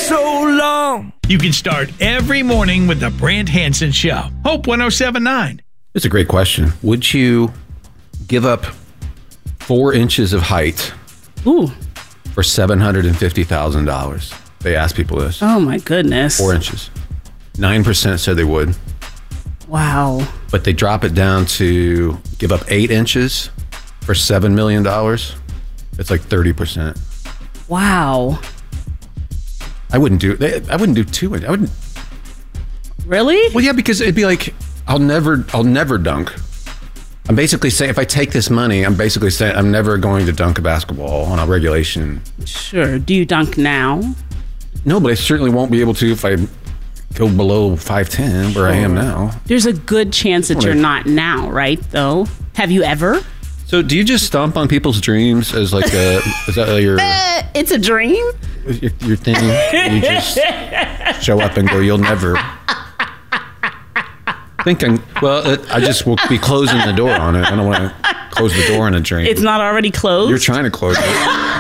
so long. You can start every morning with the Brant Hansen Show. Hope 107.9. It's a great question. Would you give up 4 inches of height for $750,000? They asked people this. Oh, my goodness. 4 inches. 9% said they would. Wow. But they drop it down to give up 8 inches for $7 million. It's like 30%. Wow. I wouldn't do 2 inches. I wouldn't. Really? Well, yeah, because it'd be like, I'll never dunk. I'm basically saying, if I take this money, I'm basically saying I'm never going to dunk a basketball on a regulation. Sure. Do you dunk now? No, but I certainly won't be able to if I go below 5'10", where I am now. There's a good chance that you're not now, right, though? Have you ever? So do you just stomp on people's dreams as like a, is that your... It's a dream? Your thing? You just show up and go, you'll never... Thinking, I just will be closing the door on it. I don't want to close the door on a dream. It's not already closed? You're trying to close it.